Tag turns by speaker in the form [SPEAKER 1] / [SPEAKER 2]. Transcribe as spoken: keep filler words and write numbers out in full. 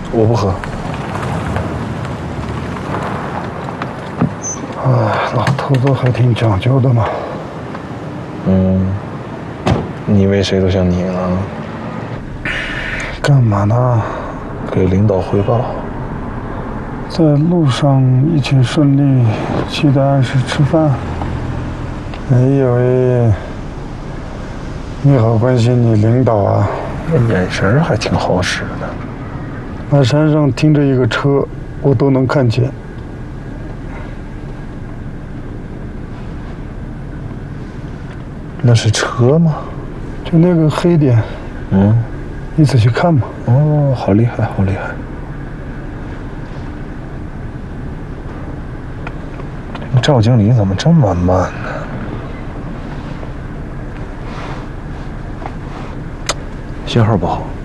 [SPEAKER 1] 我不喝。
[SPEAKER 2] 哎，老头子还挺讲究的嘛。
[SPEAKER 1] 嗯，你以为谁都像你呢？
[SPEAKER 2] 干嘛呢？
[SPEAKER 1] 给领导汇报。
[SPEAKER 2] 在路上一切顺利，记得按时吃饭。哎呦喂，你好关心你领导啊！
[SPEAKER 1] 眼神还挺好使的。
[SPEAKER 2] 那山上停着一个车，我都能看见。
[SPEAKER 1] 那是车吗？
[SPEAKER 2] 就那个黑点。
[SPEAKER 1] 嗯，
[SPEAKER 2] 你仔细看嘛。
[SPEAKER 1] 哦，好厉害，好厉害！赵经理怎么这么慢呢？信号不好。